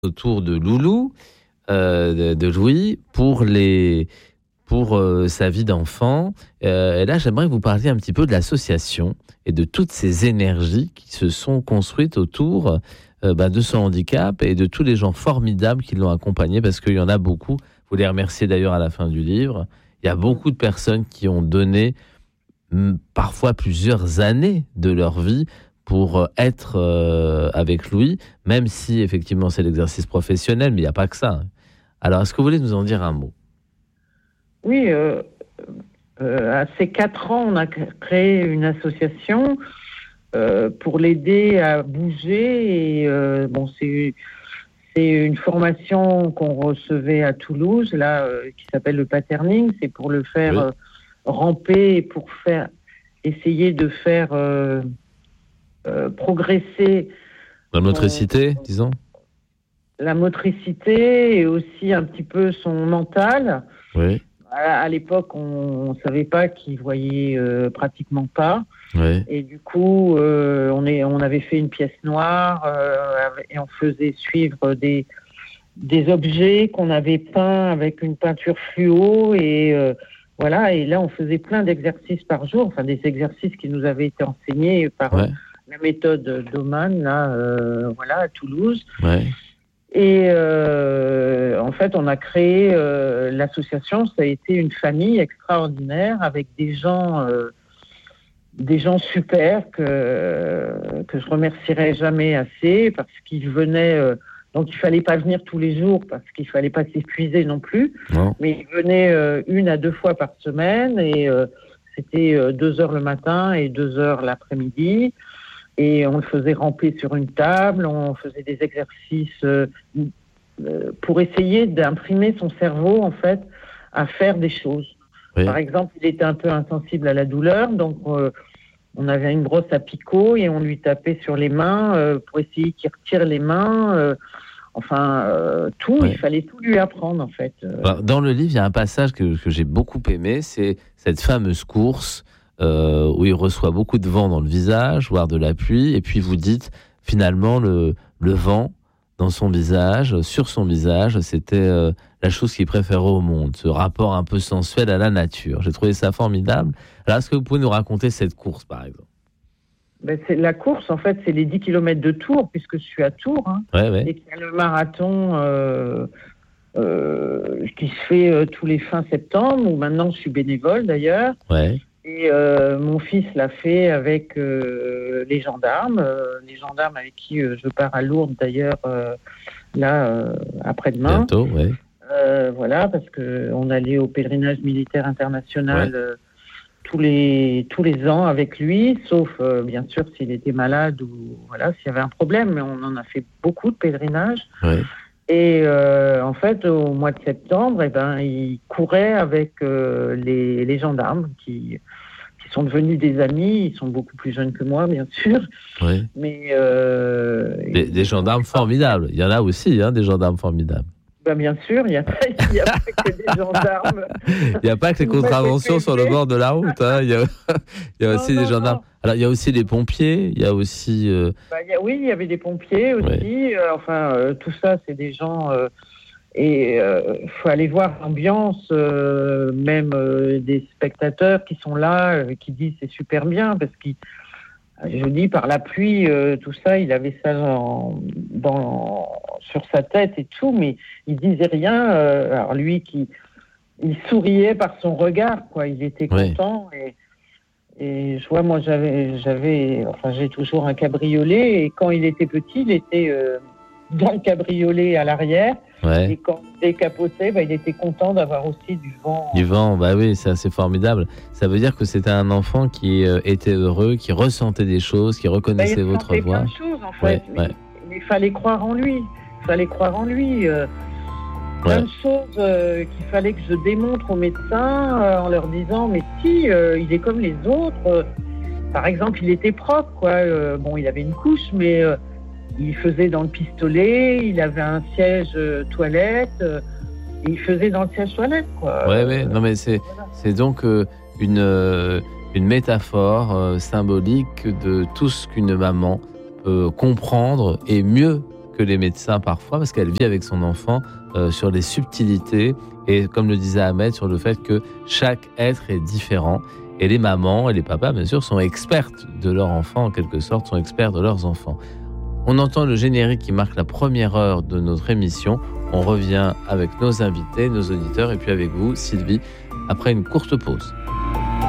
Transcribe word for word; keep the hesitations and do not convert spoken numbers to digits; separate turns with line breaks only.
autour de Loulou, euh, de, de Louis, pour, les, pour euh, sa vie d'enfant. Euh, et là, j'aimerais que vous parliez un petit peu de l'association et de toutes ces énergies qui se sont construites autour euh, bah, de son handicap et de tous les gens formidables qui l'ont accompagné, parce qu'il y en a beaucoup. Vous les remerciez d'ailleurs à la fin du livre. Il y a beaucoup de personnes qui ont donné m- parfois plusieurs années de leur vie pour être euh, avec Louis, même si effectivement c'est l'exercice professionnel, mais il n'y a pas que ça. Alors, est-ce que vous voulez nous en dire un mot ?
Oui, euh, euh, à ces quatre ans, on a créé une association euh, pour l'aider à bouger. Et euh, bon, c'est, c'est une formation qu'on recevait à Toulouse, là, euh, qui s'appelle le patterning. C'est pour le faire oui. euh, ramper et pour faire essayer de faire euh, euh, progresser
la motricité, son, disons.
La motricité et aussi un petit peu son mental.
Oui.
À, à l'époque, on ne savait pas qu'il voyait euh, pratiquement pas.
Oui.
Et du coup, euh, on, est, on avait fait une pièce noire euh, et on faisait suivre des, des objets qu'on avait peints avec une peinture fluo. Et euh, voilà. Et là, on faisait plein d'exercices par jour, enfin des exercices qui nous avaient été enseignés par ouais. la méthode Doman, là, euh, voilà, à Toulouse.
Ouais.
Et euh, en fait, on a créé euh, l'association. Ça a été une famille extraordinaire avec des gens, euh, des gens super que que je remercierai jamais assez parce qu'ils venaient. Euh, donc, il fallait pas venir tous les jours parce qu'il fallait pas s'épuiser non plus.
Non.
Mais ils venaient euh, une à deux fois par semaine et euh, c'était euh, deux heures le matin et deux heures l'après-midi. Et on le faisait ramper sur une table, on faisait des exercices euh, euh, pour essayer d'imprimer son cerveau, en fait, à faire des choses. Oui. Par exemple, il était un peu insensible à la douleur, donc euh, on avait une brosse à picot et on lui tapait sur les mains euh, pour essayer qu'il retire les mains. Euh, enfin, euh, tout, oui. Il fallait tout lui apprendre, en fait.
Alors, dans le livre, il y a un passage que, que j'ai beaucoup aimé, c'est cette fameuse course Euh, où il reçoit beaucoup de vent dans le visage, voire de la pluie, et puis vous dites, finalement, le, le vent dans son visage, sur son visage, c'était euh, la chose qu'il préférait au monde, ce rapport un peu sensuel à la nature. J'ai trouvé ça formidable. Alors, est-ce que vous pouvez nous raconter cette course, par exemple ?
Ben, c'est, la course, en fait, c'est les dix kilomètres de Tours, puisque je suis à Tours, hein,
ouais, ouais.
et qu'il y a le marathon euh, euh, qui se fait euh, tous les fins septembre, où maintenant je suis bénévole, d'ailleurs.
Ouais.
Et euh, mon fils l'a fait avec euh, les gendarmes, euh, les gendarmes avec qui euh, je pars à Lourdes d'ailleurs, euh, là, euh, après-demain.
Bientôt, oui.
Euh, voilà, parce qu'on allait au pèlerinage militaire international ouais. euh, tous, les, tous les ans avec lui, sauf euh, bien sûr s'il était malade ou voilà, s'il y avait un problème, mais on en a fait beaucoup de pèlerinages.
Ouais.
Et euh, en fait, au mois de septembre, eh ben, il courait avec euh, les, les gendarmes qui, qui sont devenus des amis. Ils sont beaucoup plus jeunes que moi, bien sûr.
Oui.
Mais euh,
des, des gendarmes formidables. Il y en a aussi, hein, des gendarmes formidables.
Ben bien sûr, il n'y a, a pas que des gendarmes.
Il n'y a pas que les contraventions sur le bord de la route. Hein. Il y a, il y a aussi non, des non, gendarmes. Non. Alors, il y a aussi des pompiers. Il y a aussi. Euh...
Ben, il y a, oui, il y avait des pompiers aussi. Ouais. Euh, enfin, euh, tout ça, c'est des gens. Euh, et il euh, faut aller voir l'ambiance, euh, même euh, des spectateurs qui sont là, euh, qui disent c'est super bien parce qu'ils. Je dis, par la pluie, euh, tout ça, il avait ça dans, dans, sur sa tête et tout, mais il disait rien. Euh, alors lui, qui, il souriait par son regard, quoi. Il était content. Oui. Et, et je vois, moi, j'avais, j'avais, enfin, j'ai toujours un cabriolet. Et quand il était petit, il était euh, dans le cabriolet à l'arrière.
Ouais.
Et quand il décapotait, bah, il était content d'avoir aussi du vent.
Du vent, bah oui, c'est assez formidable. Ça veut dire que c'était un enfant qui euh, était heureux, qui ressentait des choses, qui reconnaissait
bah,
votre voix.
Il plein de choses, en fait. Ouais, ouais. Mais il fallait croire en lui. Il fallait croire en lui. Euh, plein ouais. de choses euh, qu'il fallait que je démontre aux médecins euh, en leur disant, mais si, euh, il est comme les autres. Euh, par exemple, il était propre, quoi. Euh, bon, il avait une couche, mais... Euh, il faisait dans le pistolet, il avait un siège euh, toilette, euh, il faisait dans le siège toilette, quoi.
Ouais, ouais. Non, mais c'est, voilà. c'est donc euh, une, euh, une métaphore euh, symbolique de tout ce qu'une maman peut comprendre et mieux que que les médecins parfois, parce qu'elle vit avec son enfant euh, sur les subtilités et, comme le disait Ahmed, sur le fait que chaque être est différent. Et les mamans et les papas, bien sûr, sont expertes de leur enfant, en quelque sorte, sont experts de leurs enfants. On entend le générique qui marque la première heure de notre émission. On revient avec nos invités, nos auditeurs, et puis avec vous, Sylvie, après une courte pause.